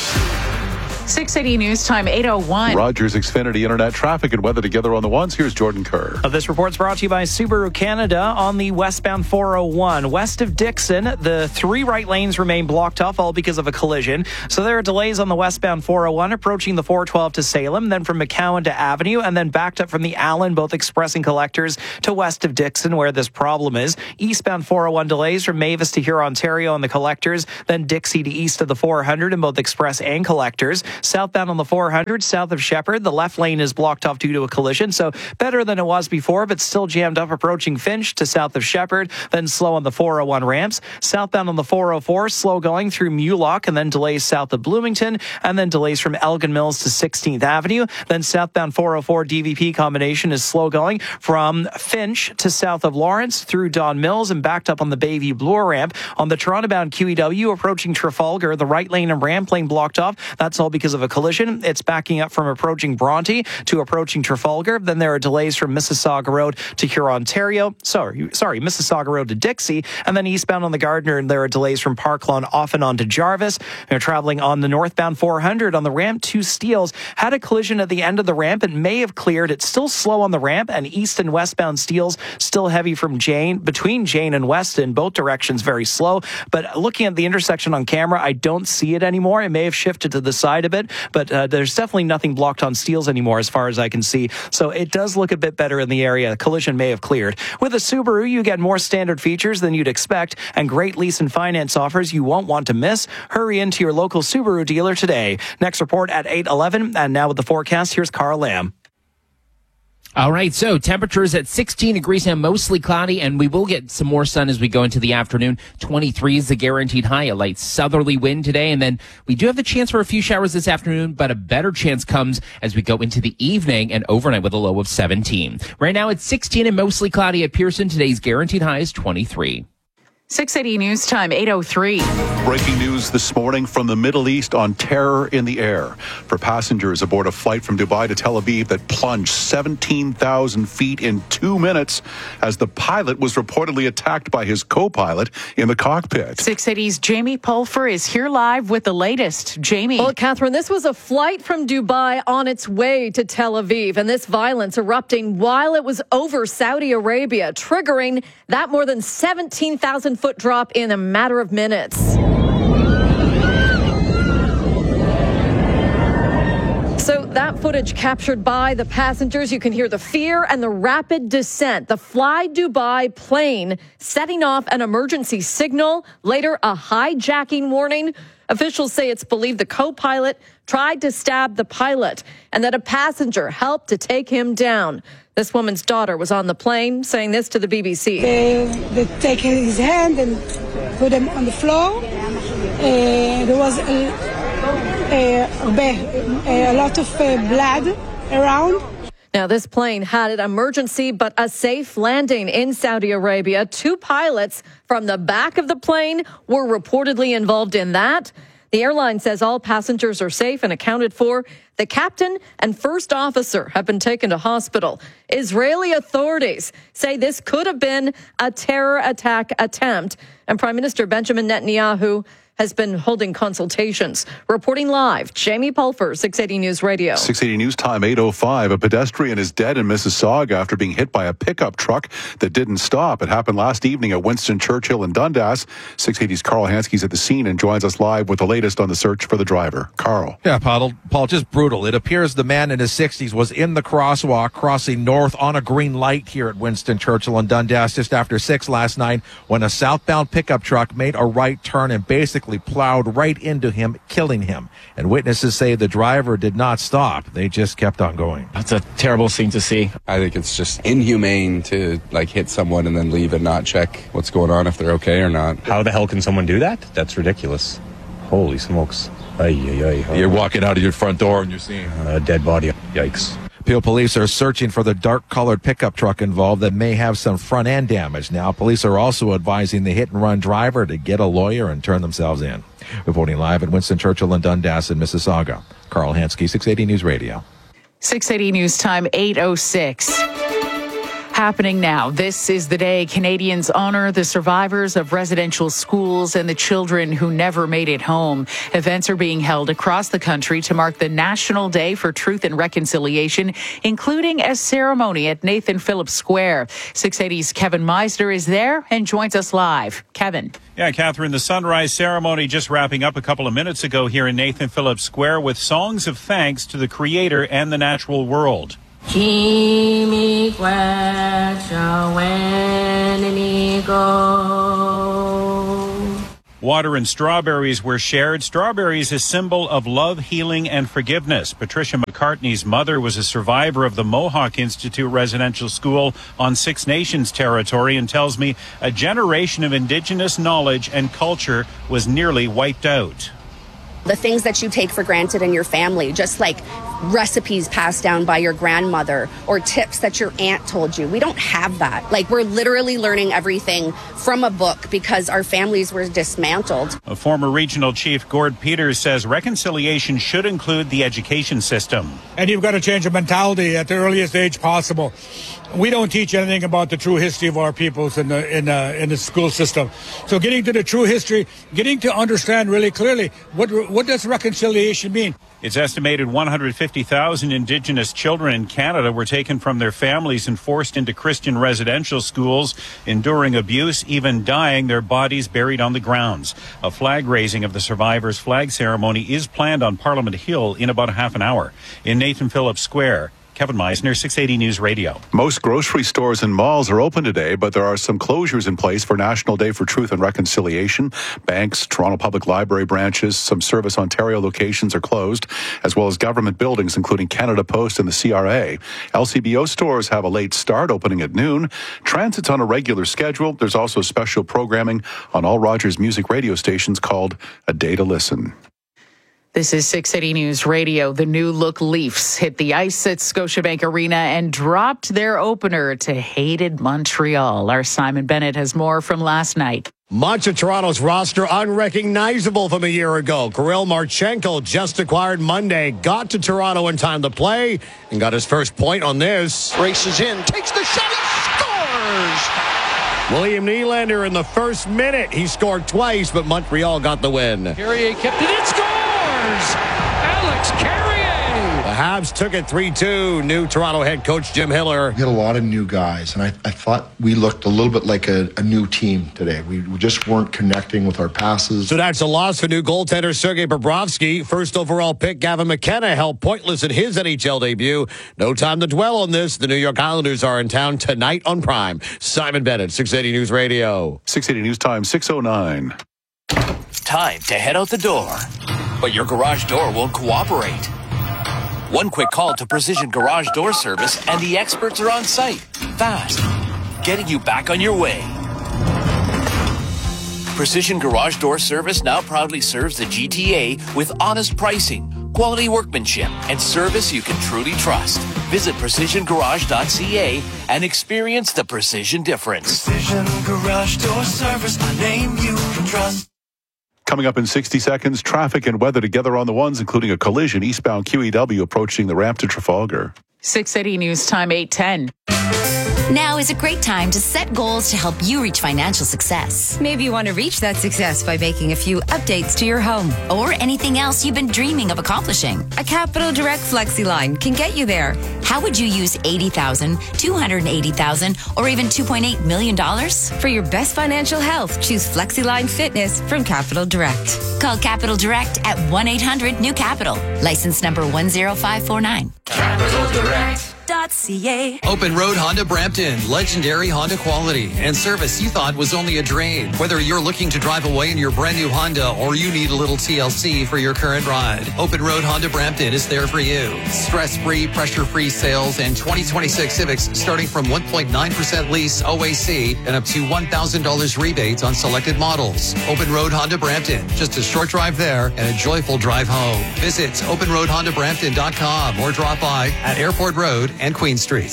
six eighty News Time, eight oh one. Rogers Xfinity Internet traffic and weather together on the ones. Here's Jordan Kerr. Uh, this report's brought to you by Subaru Canada on the westbound four oh one. West of Dixon, the three right lanes remain blocked off, all because of a collision. So there are delays on the westbound four oh one approaching the four twelve to Salem, then from McCowan to Avenue, and then backed up from the Allen, both expressing collectors to west of Dixon, where this problem is. Eastbound four oh one delays from Mavis to Huron, Ontario on the collectors, then Dixie to east of the four hundred in both express and collectors. Southbound on the four hundred, south of Shepherd, the left lane is blocked off due to a collision, so better than it was before, but still jammed up approaching Finch to south of Shepherd, then slow on the four oh one ramps. Southbound on the four oh four, slow going through Mulock, and then delays south of Bloomington, and then delays from Elgin Mills to sixteenth Avenue. Then southbound four oh four D V P combination is slow going from Finch to south of Lawrence through Don Mills and backed up on the Bayview Bloor ramp. On the Toronto-bound Q E W approaching Trafalgar, the right lane and ramp lane blocked off. That's all because of a collision. It's backing up from approaching Bronte to approaching Trafalgar. Then there are delays from Mississauga Road to Huron, Ontario. Sorry, sorry, Mississauga Road to Dixie. And then eastbound on the Gardiner, and there are delays from Park Lawn off and on to Jarvis. They're traveling on the northbound four hundred on the ramp. Two Steels had a collision at the end of the ramp. It may have cleared. It's still slow on the ramp, and east and westbound Steels still heavy from Jane, between Jane and Weston, both directions very slow. But looking at the intersection on camera, I don't see it anymore. It may have shifted to the side a bit, but uh, there's definitely nothing blocked on Steels anymore as far as I can see. So it does look a bit better in the area. Collision may have cleared. With a Subaru, you get more standard features than you'd expect and great lease and finance offers you won't want to miss. Hurry into your local Subaru dealer today. Next report at eight eleven. And now with the forecast, here's Carl Lamb. All right, so temperatures at sixteen degrees and mostly cloudy, and we will get some more sun as we go into the afternoon. twenty-three is the guaranteed high. A light southerly wind today, and then we do have the chance for a few showers this afternoon, but a better chance comes as we go into the evening and overnight with a low of seventeen. Right now it's sixteen and mostly cloudy at Pearson. Today's guaranteed high is twenty-three. six eighty News Time, eight oh three. Breaking news this morning from the Middle East on terror in the air for passengers aboard a flight from Dubai to Tel Aviv that plunged seventeen thousand feet in two minutes as the pilot was reportedly attacked by his co-pilot in the cockpit. six eighty's Jamie Pulfer is here live with the latest. Jamie. Well, Catherine, this was a flight from Dubai on its way to Tel Aviv, and this violence erupting while it was over Saudi Arabia, triggering that more than seventeen thousand foot drop in a matter of minutes. So that footage captured by the passengers, you can hear the fear and the rapid descent. The Fly Dubai plane setting off an emergency signal, later a hijacking warning. Officials say it's believed the co-pilot tried to stab the pilot and that a passenger helped to take him down. This woman's daughter was on the plane saying this to the B B C. They, they take his hand and put him on the floor. Uh, there was a, a, a lot of uh, blood around. Now, this plane had an emergency but a safe landing in Saudi Arabia. Two pilots from the back of the plane were reportedly involved in that. The airline says all passengers are safe and accounted for. The captain and first officer have been taken to hospital. Israeli authorities say this could have been a terror attack attempt. And Prime Minister Benjamin Netanyahu has been holding consultations. Reporting live, Jamie Pulfer, six eighty News Radio. six eighty News Time, eight oh five. A pedestrian is dead in Mississauga after being hit by a pickup truck that didn't stop. It happened last evening at Winston Churchill in Dundas. six eighty's Carl Hansky's at the scene and joins us live with the latest on the search for the driver. Carl. Yeah, Paul, Paul, just brutal. It appears the man in his sixties was in the crosswalk crossing north on a green light here at Winston Churchill in Dundas just after six last night when a southbound pickup truck made a right turn and basically basically plowed right into him, killing him. And witnesses say the driver did not stop. They just kept on going. That's a terrible scene to see. I think it's just inhumane to like hit someone and then leave and not check what's going on, if they're okay or not. How the hell can someone do that? That's ridiculous. Holy smokes. Ay, ay, ay. You're walking out of your front door and you're seeing a dead body. Yikes. Peel police are searching for the dark-colored pickup truck involved that may have some front-end damage. Now, police are also advising the hit-and-run driver to get a lawyer and turn themselves in. Reporting live at Winston Churchill and Dundas in Mississauga. Carl Hansky, six eighty News Radio. six eighty News Time, eight oh six. Happening now. This is the day Canadians honor the survivors of residential schools and the children who never made it home. Events are being held across the country to mark the National Day for Truth and Reconciliation, including a ceremony at Nathan Phillips Square. six eighty's Kevin Meisner is there and joins us live. Kevin. Yeah, Catherine, the sunrise ceremony just wrapping up a couple of minutes ago here in Nathan Phillips Square with songs of thanks to the Creator and the natural world. Water and strawberries were shared. Strawberries, a symbol of love, healing, and forgiveness. Patricia McCartney's mother was a survivor of the Mohawk Institute Residential School on Six Nations territory and tells me a generation of Indigenous knowledge and culture was nearly wiped out. The things that you take for granted in your family, just like recipes passed down by your grandmother or tips that your aunt told you. We don't have that. Like, we're literally learning everything from a book because our families were dismantled. A former regional chief, Gord Peters, says reconciliation should include the education system. And you've got to change the mentality at the earliest age possible. We don't teach anything about the true history of our peoples in the in the, in the school system. So getting to the true history, getting to understand really clearly what what does reconciliation mean. It's estimated one hundred fifty thousand Indigenous children in Canada were taken from their families and forced into Christian residential schools, enduring abuse, even dying, their bodies buried on the grounds. A flag raising of the survivors' flag ceremony is planned on Parliament Hill in about a half an hour. In Nathan Phillips Square, Kevin Meisner, six eighty News Radio. Most grocery stores and malls are open today, but there are some closures in place for National Day for Truth and Reconciliation. Banks, Toronto Public Library branches, some Service Ontario locations are closed, as well as government buildings, including Canada Post and the C R A. L C B O stores have a late start, opening at noon. Transit's on a regular schedule. There's also special programming on all Rogers Music radio stations called A Day to Listen. This is six eighty News Radio. The new look Leafs hit the ice at Scotiabank Arena and dropped their opener to hated Montreal. Our Simon Bennett has more from last night. Much of Toronto's roster unrecognizable from a year ago. Kirill Marchenko, just acquired Monday, got to Toronto in time to play and got his first point on this. Races in, takes the shot, he scores! William Nylander in the first minute. He scored twice, but Montreal got the win. Carrier kept it in, scores! Alex Carrier! The Habs took it three two. New Toronto head coach Jim Hiller. We had a lot of new guys, and I, I thought we looked a little bit like a, a new team today. We, we just weren't connecting with our passes. So that's a loss for new goaltender Sergei Bobrovsky. First overall pick Gavin McKenna held pointless in his N H L debut. No time to dwell on this. The New York Islanders are in town tonight on Prime. Simon Bennett, six eighty News Radio. six eighty News Time, six oh nine. Time to head out the door. But your garage door won't cooperate. One quick call to Precision Garage Door Service and the experts are on site. Fast. Getting you back on your way. Precision Garage Door Service now proudly serves the G T A with honest pricing, quality workmanship, and service you can truly trust. Visit precision garage dot c a and experience the precision difference. Precision Garage Door Service, a name you can trust. Coming up in sixty seconds, traffic and weather together on the ones, including a collision eastbound Q E W approaching the ramp to Trafalgar. six eighty News Time, eight ten. Now is a great time to set goals to help you reach financial success. Maybe you want to reach that success by making a few updates to your home. Or anything else you've been dreaming of accomplishing. A Capital Direct Flexi line can get you there. How would you use eighty thousand dollars, two hundred eighty thousand dollars, or even two point eight million dollars? For your best financial health, choose FlexiLine Fitness from Capital Direct. Call Capital Direct at one eight hundred new capital. License number one zero five four nine. Capital Direct dot dot c a. Open Road Honda Brampton. Legendary Honda quality and service you thought was only a drain. Whether you're looking to drive away in your brand new Honda or you need a little T L C for your current ride, Open Road Honda Brampton is there for you. Stress-free, pressure-free sales and twenty twenty-six Civics starting from one point nine percent lease O A C and up to one thousand dollars rebates on selected models. Open Road Honda Brampton. Just a short drive there and a joyful drive home. Visit open road honda brampton dot com or drop by at Airport Road and Queen Street.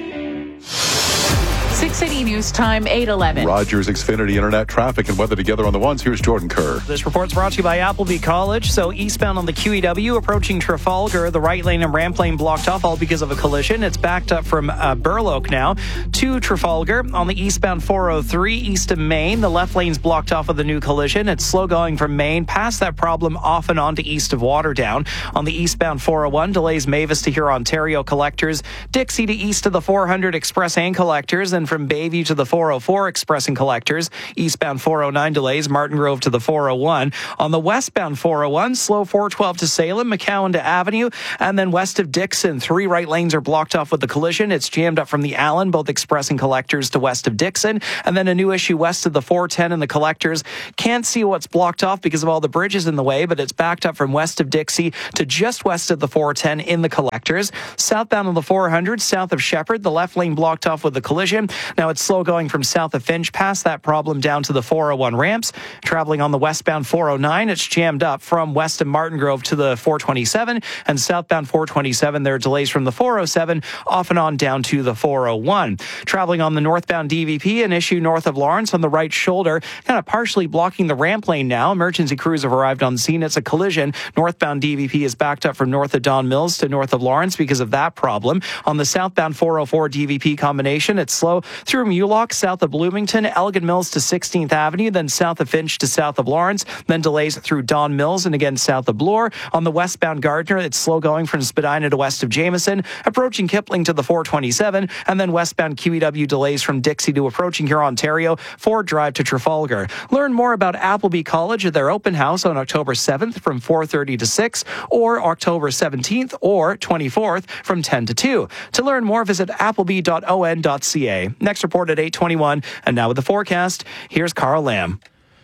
six eighty News Time, eight eleven. Rogers Xfinity Internet traffic and weather together on the ones. Here's Jordan Kerr. This report's brought to you by Appleby College. So eastbound on the Q E W approaching Trafalgar, the right lane and ramp lane blocked off all because of a collision. It's backed up from uh, Burloak now to Trafalgar. On the eastbound four oh three east of Maine, the left lane's blocked off with a new collision. It's slow going from Maine past that problem off and on to east of Waterdown. On the eastbound four oh one, delays Mavis to Huron Ontario collectors, Dixie to east of the four hundred express and collectors, and from Bayview to the four oh four express and collectors. Eastbound four oh nine delays Martin Grove to the four oh one. On the westbound four oh one, slow four twelve to Salem, McCowan to Avenue, and then west of Dixon, three right lanes are blocked off with the collision. It's jammed up from the Allen, both express and collectors to west of Dixon, and then a new issue west of the four ten and the collectors. Can't see what's blocked off because of all the bridges in the way, but it's backed up from west of Dixie to just west of the four ten in the collectors. Southbound on the four hundred, south of Shepherd, the left lane blocked off with the collision. Now it's slow going from south of Finch past that problem down to the four oh one ramps. Traveling on the westbound four oh nine, it's jammed up from west of Martin Grove to the four twenty-seven, and southbound four twenty-seven, there are delays from the four oh seven off and on down to the four oh one. Traveling on the northbound D V P, an issue north of Lawrence on the right shoulder, kind of partially blocking the ramp lane now. Emergency crews have arrived on scene. It's a collision. Northbound D V P is backed up from north of Don Mills to north of Lawrence because of that problem. On the southbound four oh four D V P combination, it's slow through Mulock, south of Bloomington, Elgin Mills to sixteenth Avenue, then south of Finch to south of Lawrence, then delays through Don Mills and again south of Bloor. On the westbound Gardner, it's slow going from Spadina to west of Jameson, approaching Kipling to the four twenty-seven, and then westbound Q E W delays from Dixie to approaching Huron, Ontario, Ford Drive to Trafalgar. Learn more about Appleby College at their open house on October seventh from four thirty to six, or October seventeenth or twenty-fourth from ten to two. To learn more, visit appleby dot o n dot c a. Next report at eight twenty-one. And now with the forecast, here's Carl Lamb.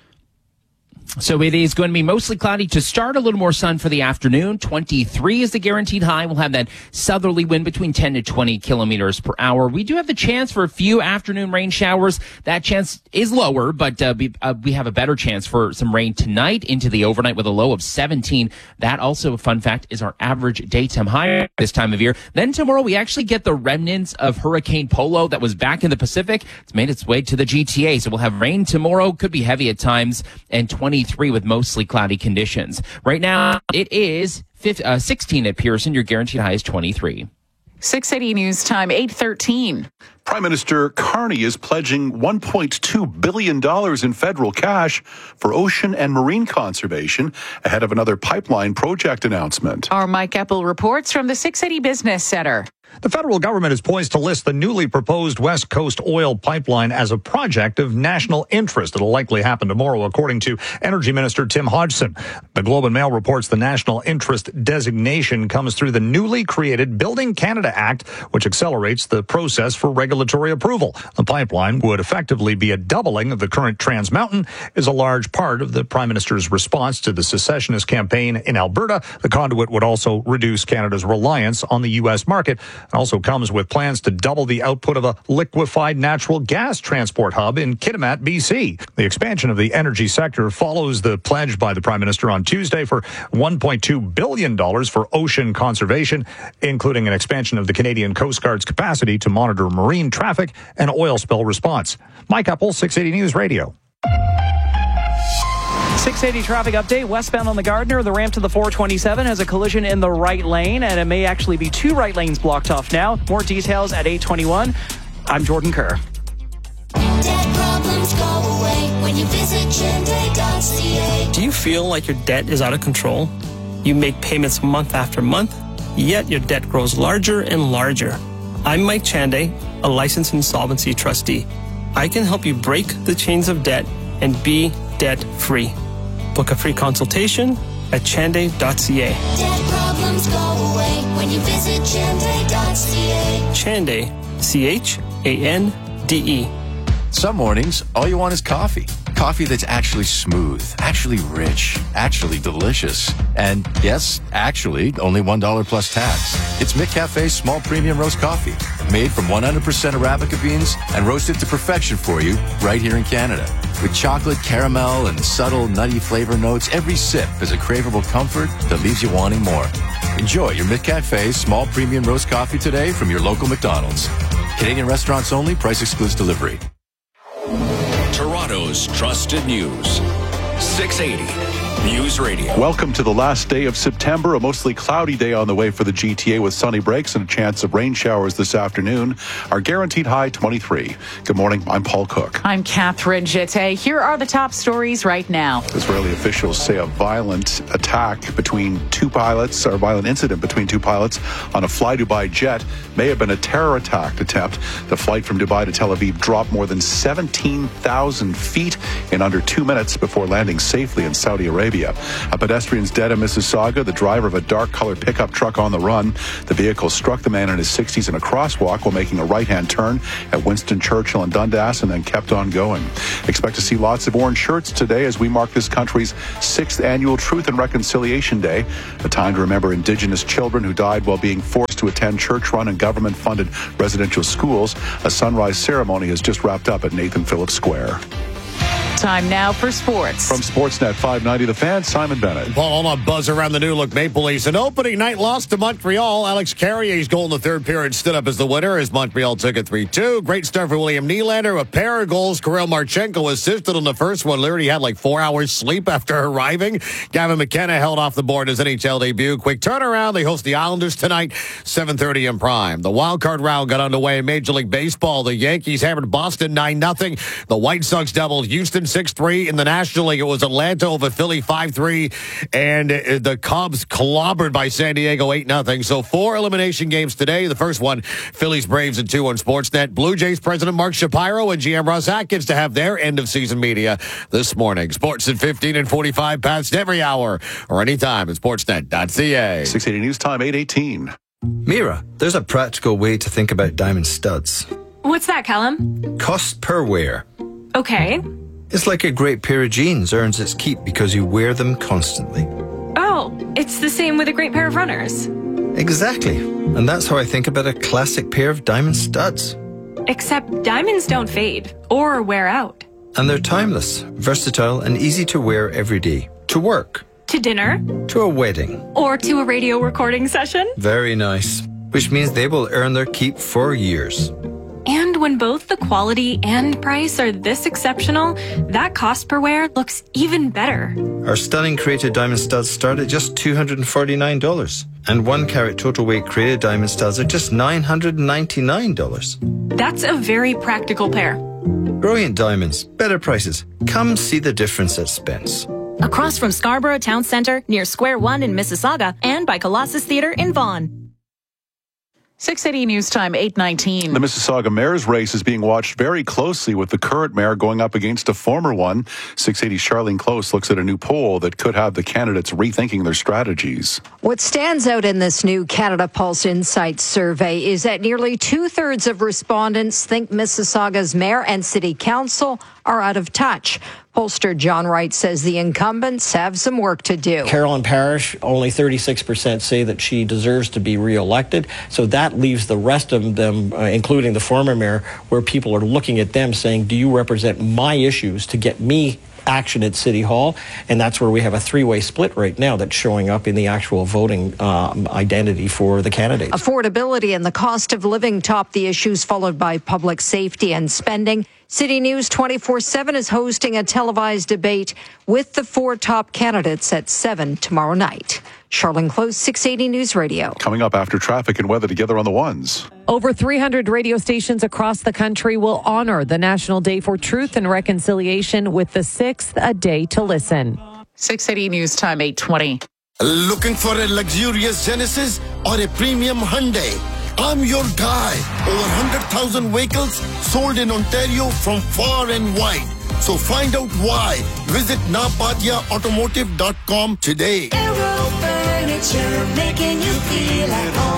So it is going to be mostly cloudy to start, a little more sun for the afternoon. twenty-three is the guaranteed high. We'll have that southerly wind between ten to twenty kilometers per hour. We do have the chance for a few afternoon rain showers. That chance is lower, but uh, we, uh, we have a better chance for some rain tonight into the overnight with a low of seventeen. That also, a fun fact, is our average daytime high this time of year. Then tomorrow we actually get the remnants of Hurricane Polo that was back in the Pacific. It's made its way to the G T A, so we'll have rain tomorrow. Could be heavy at times, and twenty-three with mostly cloudy conditions. Right now, it is sixteen at Pearson. Your guaranteed high is twenty-three. six eighty News Time, eight thirteen. Prime Minister Carney is pledging one point two billion dollars in federal cash for ocean and marine conservation ahead of another pipeline project announcement. Our Mike Eppel reports from the six eighty Business Center. The federal government is poised to list the newly proposed West Coast oil pipeline as a project of national interest. It'll likely happen tomorrow, according to Energy Minister Tim Hodgson. The Globe and Mail reports the national interest designation comes through the newly created Building Canada Act, which accelerates the process for regulatory approval. The pipeline would effectively be a doubling of the current Trans Mountain, is a large part of the Prime Minister's response to the secessionist campaign in Alberta. The conduit would also reduce Canada's reliance on the U S market. It also comes with plans to double the output of a liquefied natural gas transport hub in Kitimat, B C. The expansion of the energy sector follows the pledge by the Prime Minister on Tuesday for one point two billion dollars for ocean conservation, including an expansion of the Canadian Coast Guard's capacity to monitor marine traffic and oil spill response. Mike Eppel, six eighty News Radio. six eighty traffic update. Westbound on the Gardner, the ramp to the four twenty-seven has a collision in the right lane, and it may actually be two right lanes blocked off now. More details at eight twenty-one. I'm Jordan Kerr. Debt problems go away when you visit Chende dot c a. Do you feel like your debt is out of control? You make payments month after month, yet your debt grows larger and larger. I'm Mike Chande, a licensed insolvency trustee. I can help you break the chains of debt and be debt-free. Book a free consultation at chande dot c a. Debt problems go away when you you visit chande dot c a. Chande, C H A N D E. Some mornings, all you want is coffee. Coffee that's actually smooth, actually rich, actually delicious. And yes, actually, only one dollar plus tax. It's McCafe's small premium roast coffee, made from one hundred percent Arabica beans and roasted to perfection for you right here in Canada. With chocolate, caramel, and subtle nutty flavor notes, every sip is a craveable comfort that leaves you wanting more. Enjoy your McCafe's small premium roast coffee today from your local McDonald's. Canadian restaurants only, price excludes delivery. Toronto's trusted news. six eighty News Radio. Welcome to the last day of September, a mostly cloudy day on the way for the G T A with sunny breaks and a chance of rain showers this afternoon. Our guaranteed high, twenty-three. Good morning, I'm Paul Cook. I'm Catherine Jette. Here are the top stories right now. Israeli officials say a violent attack between two pilots, or a violent incident between two pilots on a Fly Dubai jet may have been a terror attack attempt. The flight from Dubai to Tel Aviv dropped more than seventeen thousand feet in under two minutes before landing safely in Saudi Arabia. A pedestrian's dead in Mississauga, the driver of a dark-colored pickup truck on the run. The vehicle struck the man in his sixties in a crosswalk while making a right-hand turn at Winston Churchill and Dundas and then kept on going. Expect to see lots of orange shirts today as we mark this country's sixth annual Truth and Reconciliation Day, a time to remember Indigenous children who died while being forced to attend church-run and government-funded residential schools. A sunrise ceremony has just wrapped up at Nathan Phillips Square. Time now for sports. From Sportsnet five ninety, The Fan, Simon Bennett. Paul, on a buzz around the new look Maple Leafs. An opening night loss to Montreal. Alex Carrier's goal in the third period stood up as the winner as Montreal took it three two. Great start for William Nylander. A pair of goals. Kirill Marchenko assisted on the first one. Literally had like four hours sleep after arriving. Gavin McKenna held off the board his N H L debut. Quick turnaround. They host the Islanders tonight, seven thirty in prime. The wild card round got underway in Major League Baseball. The Yankees hammered Boston nine nothing. The White Sox doubled Houston six three. In the National League, it was Atlanta over Philly five three, and the Cubs clobbered by San Diego eight nothing. So four elimination games today. The first one, Phillies Braves at two on Sportsnet. Blue Jays President Mark Shapiro and G M Russ Atkins to have their end-of-season media this morning. Sports at fifteen and forty-five past every hour or anytime at sportsnet dot c a. six eighty News Time, eight eighteen. Mira, there's a practical way to think about diamond studs. What's that, Callum? Cost per wear. Okay. It's like a great pair of jeans earns its keep because you wear them constantly. Oh, it's the same with a great pair of runners. Exactly. And that's how I think about a classic pair of diamond studs. Except diamonds don't fade or wear out. And they're timeless, versatile, and easy to wear every day. To work. To dinner. To a wedding. Or to a radio recording session. Very nice. Which means they will earn their keep for years. And when both the quality and price are this exceptional, that cost per wear looks even better. Our stunning created diamond studs start at just two hundred forty-nine dollars. And one carat total weight created diamond studs are just nine hundred ninety-nine dollars. That's a very practical pair. Brilliant diamonds, better prices. Come see the difference at Spence. Across from Scarborough Town Centre, near Square One in Mississauga, and by Colossus Theatre in Vaughan. six eighty News Time, eight nineteen. The Mississauga mayor's race is being watched very closely with the current mayor going up against a former one. six eighty Charlene Close looks at a new poll that could have the candidates rethinking their strategies. What stands out in this new Canada Pulse Insights survey is that nearly two-thirds of respondents think Mississauga's mayor and city council are out of touch. Pollster John Wright says the incumbents have some work to do. Carolyn Parrish, only thirty-six percent say that she deserves to be reelected. So that leaves the rest of them, uh, including the former mayor, where people are looking at them saying, do you represent my issues to get me action at City Hall? And that's where we have a three-way split right now that's showing up in the actual voting um, identity for the candidates. Affordability and the cost of living top the issues, followed by public safety and spending. City News twenty-four seven is hosting a televised debate with the four top candidates at seven tomorrow night. Charlene Close, six eighty News Radio. Coming up after traffic and weather together on the ones. Over three hundred radio stations across the country will honor the National Day for Truth and Reconciliation with the sixth A Day to Listen. six eighty News Time, eight twenty. Looking for a luxurious Genesis or a premium Hyundai? I'm your guy. Over one hundred thousand vehicles sold in Ontario from far and wide. So find out why. Visit napatia automotive dot com today. Aero Furniture, making you feel at home.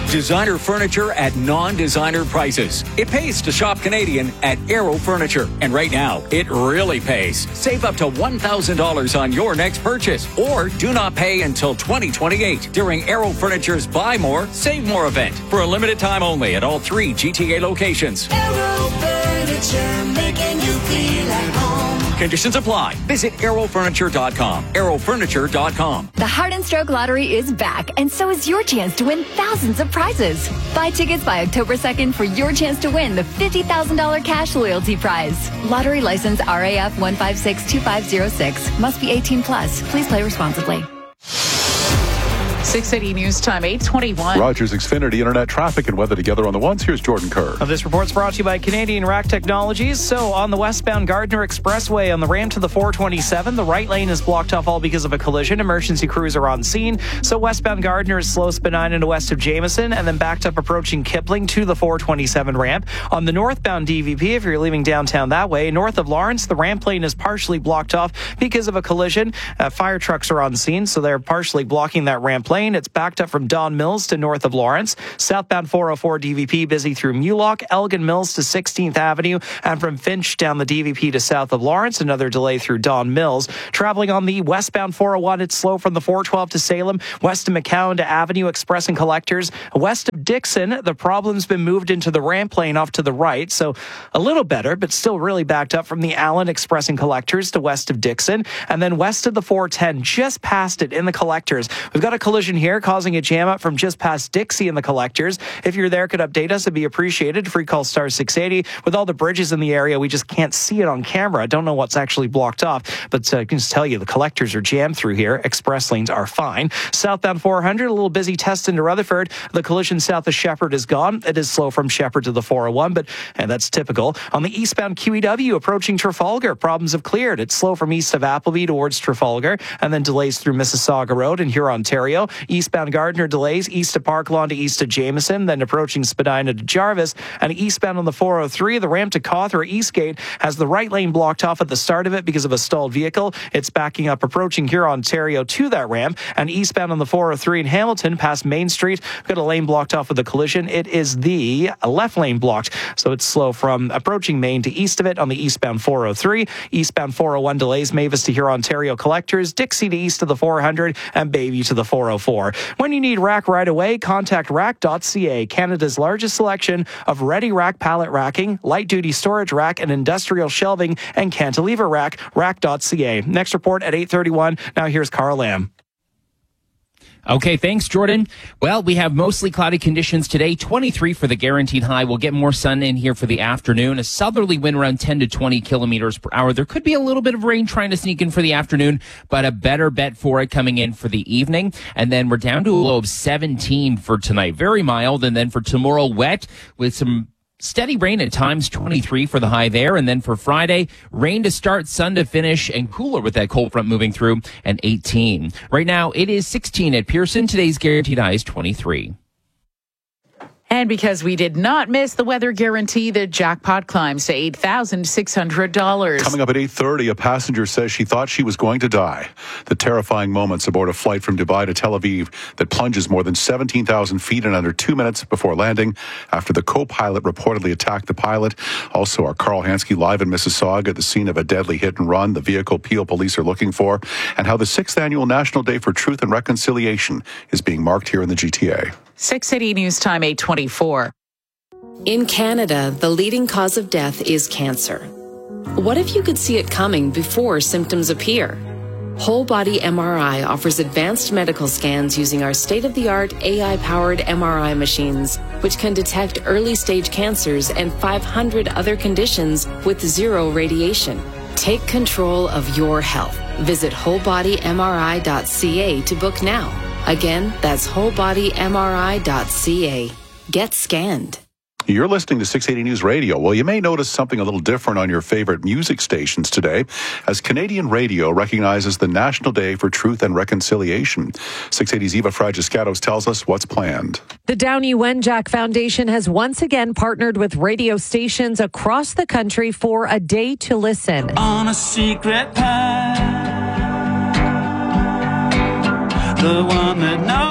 Designer furniture at non-designer prices. It pays to shop Canadian at Aero Furniture. And right now, it really pays. Save up to one thousand dollars on your next purchase. Or do not pay until twenty twenty-eight during Aero Furniture's Buy More, Save More event. For a limited time only at all three G T A locations. Aero Furniture, making you feel at home. Conditions apply. Visit aero furniture dot com. aero furniture dot com. The Heart and Stroke Lottery is back, and so is your chance to win thousands of prizes. Buy tickets by October second for your chance to win the fifty thousand dollars cash loyalty prize. Lottery license R A F one five six two five zero six. Must be eighteen plus. Please play responsibly. six eighty News Time, eight twenty-one. Rogers Xfinity Internet traffic and weather together on the ones. Here's Jordan Kerr. Now, this report's brought to you by Canadian Rack Technologies. So on the westbound Gardner Expressway on the ramp to the four twenty-seven, the right lane is blocked off all because of a collision. Emergency crews are on scene. So westbound Gardner is slow Spadina to west of Jameson and then backed up approaching Kipling to the four twenty-seven ramp. On the northbound D V P, if you're leaving downtown that way, north of Lawrence, the ramp lane is partially blocked off because of a collision. Uh, fire trucks are on scene, so they're partially blocking that ramp lane. It's backed up from Don Mills to north of Lawrence. Southbound four oh four D V P busy through Mulock, Elgin Mills to sixteenth Avenue, and from Finch down the D V P to south of Lawrence. Another delay through Don Mills. Traveling on the westbound four oh one, it's slow from the four twelve to Salem, west of McCowan to Avenue Express and Collectors. West of Dixon, the problem's been moved into the ramp lane off to the right, so a little better, but still really backed up from the Allen Express and Collectors to west of Dixon. And then west of the four ten, just past it in the Collectors. We've got a collision here causing a jam up from just past Dixie in the Collectors. If you're there, could update us. It'd be appreciated. Free call star six eighty. With all the bridges in the area, we just can't see it on camera. I don't know what's actually blocked off, but uh, I can just tell you the Collectors are jammed through here. Express lanes are fine. Southbound four hundred, a little busy test into Rutherford. The collision south of Shepherd is gone. It is slow from Shepherd to the four oh one, but and that's typical. On the eastbound Q E W approaching Trafalgar, problems have cleared. It's slow from east of Appleby towards Trafalgar, and then delays through Mississauga Road in Huron, Ontario. Eastbound Gardner delays east of Park Lawn to east of Jameson, then approaching Spadina to Jarvis, and eastbound on the four oh three, the ramp to Cawthra Eastgate has the right lane blocked off at the start of it because of a stalled vehicle. It's backing up approaching Huron, Ontario to that ramp, and eastbound on the four oh three in Hamilton past Main Street, we've got a lane blocked off with a collision. It is the left lane blocked, so it's slow from approaching Main to east of it on the eastbound four oh three. Eastbound four oh one delays Mavis to Huron, Ontario Collectors, Dixie to east of the four hundred, and Bayview to the four oh four. When you need rack right away, contact rack dot c a, Canada's largest selection of ready rack pallet racking, light-duty storage rack, and industrial shelving and cantilever rack, rack dot c a. Next report at eight thirty-one. Now here's Carl Lamb. Okay, thanks, Jordan. Well, we have mostly cloudy conditions today, twenty-three for the guaranteed high. We'll get more sun in here for the afternoon. A southerly wind around ten to twenty kilometers per hour. There could be a little bit of rain trying to sneak in for the afternoon, but a better bet for it coming in for the evening. And then we're down to a low of seventeen for tonight. Very mild. And then for tomorrow, wet with some steady rain at times, twenty-three for the high there. And then for Friday, rain to start, sun to finish, and cooler with that cold front moving through, and eighteen. Right now, it is sixteen at Pearson. Today's guaranteed high is twenty-three. And because we did not miss the weather guarantee, the jackpot climbs to eight thousand six hundred dollars. Coming up at eight thirty, a passenger says she thought she was going to die. The terrifying moments aboard a flight from Dubai to Tel Aviv that plunges more than seventeen thousand feet in under two minutes before landing after the co-pilot reportedly attacked the pilot. Also, our Carl Hansky live in Mississauga, the scene of a deadly hit and run, the vehicle Peel police are looking for, and how the sixth annual National Day for Truth and Reconciliation is being marked here in the G T A. six eighty News Time, eight twenty-four. In Canada, the leading cause of death is cancer. What if you could see it coming before symptoms appear? Whole Body M R I offers advanced medical scans using our state-of-the-art A I-powered M R I machines, which can detect early-stage cancers and five hundred other conditions with zero radiation. Take control of your health. Visit whole body m r i dot c a to book now. Again, that's whole body m r i dot c a. Get scanned. You're listening to six eighty News Radio. Well, you may notice something a little different on your favorite music stations today, as Canadian radio recognizes the National Day for Truth and Reconciliation. six eighty's Eva Fragiscatos tells us what's planned. The Downey Wenjack Foundation has once again partnered with radio stations across the country for a day to listen. On a secret path, the one that nobody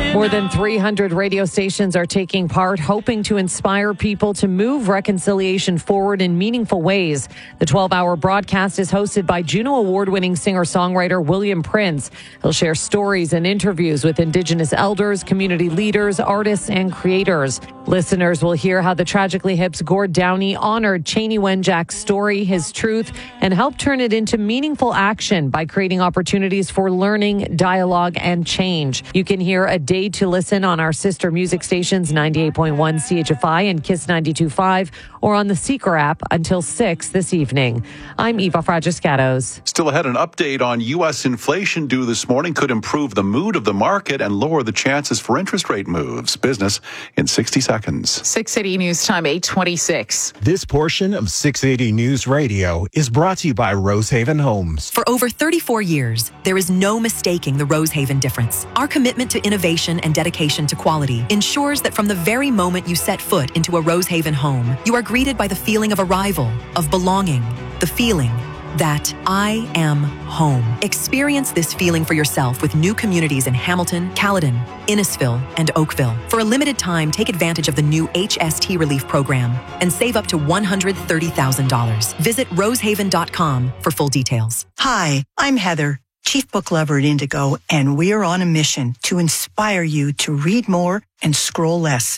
More than three hundred radio stations are taking part, hoping to inspire people to move reconciliation forward in meaningful ways. The twelve-hour broadcast is hosted by Juno Award-winning singer-songwriter William Prince. He'll share stories and interviews with Indigenous elders, community leaders, artists, and creators. Listeners will hear how the Tragically Hip's Gord Downey honored Cheney Wenjack's story, his truth, and helped turn it into meaningful action by creating opportunities for learning, dialogue, and change. You can hear A Day to Listen on our sister music stations ninety-eight point one C H F I and Kiss ninety-two point five, or on the Seeker app until six this evening. I'm Eva Fragiscatos. Still ahead, an update on U S inflation due this morning could improve the mood of the market and lower the chances for interest rate moves. Business in sixty seconds. six eighty News Time, eight twenty-six. This portion of six eighty News Radio is brought to you by Rosehaven Homes. For over thirty-four years, there is no mistaking the Rosehaven difference. Our commitment to innovation and dedication to quality ensures that from the very moment you set foot into a Rosehaven home, you are greeted by the feeling of arrival, of belonging, the feeling that I am home. Experience this feeling for yourself with new communities in Hamilton, Caledon, Innisfil, and Oakville. For a limited time, take advantage of the new H S T Relief Program and save up to one hundred thirty thousand dollars. Visit rosehaven dot com for full details. Hi, I'm Heather, Chief Book Lover at Indigo, and we're on a mission to inspire you to read more and scroll less.